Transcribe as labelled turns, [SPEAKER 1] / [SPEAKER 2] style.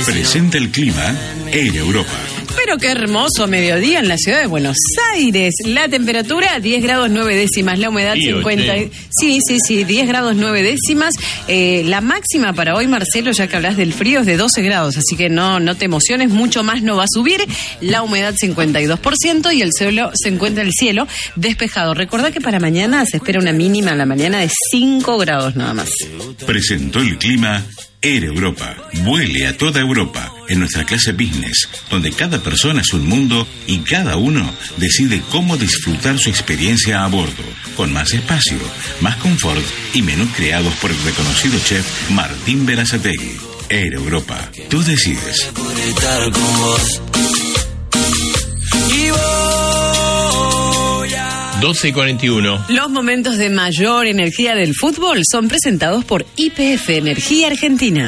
[SPEAKER 1] Presenta el clima Air Europa.
[SPEAKER 2] Pero qué hermoso mediodía en la ciudad de Buenos Aires. La temperatura 10 grados 9 décimas, la humedad 50. Sí, 10 grados 9 décimas. La máxima para hoy, Marcelo, ya que hablas del frío, es de 12 grados, así que no te emociones, mucho más no va a subir. La humedad 52% y el cielo se encuentra el cielo despejado. Recordá que para mañana se espera una mínima en la mañana de 5 grados nada más.
[SPEAKER 1] Presentó el clima Air Europa. Vuele a toda Europa en nuestra clase business, donde cada persona es un mundo y cada uno decide cómo disfrutar su experiencia a bordo, con más espacio, más confort y menús creados por el reconocido chef Martín Berazategui. Air Europa, tú decides.
[SPEAKER 3] 12:41.
[SPEAKER 2] Los momentos de mayor energía del fútbol son presentados por YPF Energía Argentina.